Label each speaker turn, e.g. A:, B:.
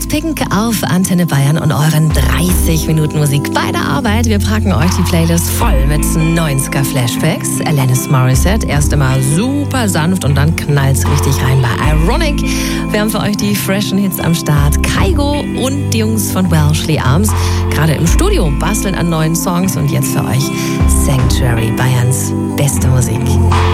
A: Pink auf Antenne Bayern und euren 30 Minuten Musik bei der Arbeit. Wir packen euch die Playlist voll mit 90er Flashbacks. Alanis Morissette, erst immer super sanft und dann knallt's richtig rein bei Ironic. Wir haben für euch die freshen Hits am Start. Kygo und die Jungs von Welshly Arms. Gerade im Studio basteln an neuen Songs und jetzt für euch Sanctuary, Bayerns beste Musik.